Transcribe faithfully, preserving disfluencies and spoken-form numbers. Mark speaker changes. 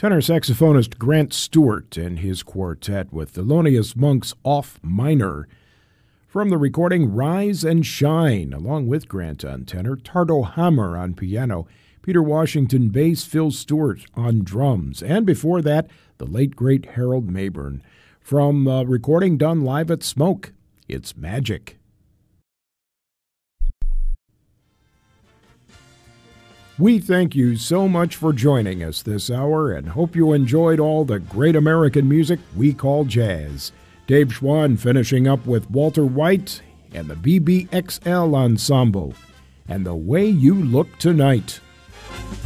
Speaker 1: Tenor saxophonist Grant Stewart and his quartet with Thelonious Monk's Off Minor. From the recording Rise and Shine, along with Grant on tenor, Tardo Hammer on piano, Peter Washington bass, Phil Stewart on drums, and before that, the late great Harold Mayburn. From a recording done live at Smoke, it's Magic. We thank you so much for joining us this hour and hope you enjoyed all the great American music we call jazz. Dave Schwann finishing up with Walter White and the B B X L Ensemble and The Way You Look Tonight.